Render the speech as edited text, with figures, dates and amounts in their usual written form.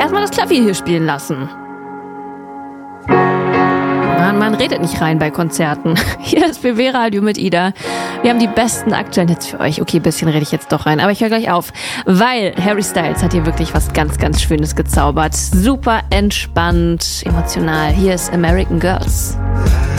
erstmal das Klavier hier spielen lassen. Man redet nicht rein bei Konzerten. Hier ist BW Radio mit Ida. Wir haben die besten aktuellen Hits für euch. Okay, ein bisschen rede ich jetzt doch rein, aber ich höre gleich auf, weil Harry Styles hat hier wirklich was ganz, ganz Schönes gezaubert. Super entspannt, emotional. Hier ist American Girls.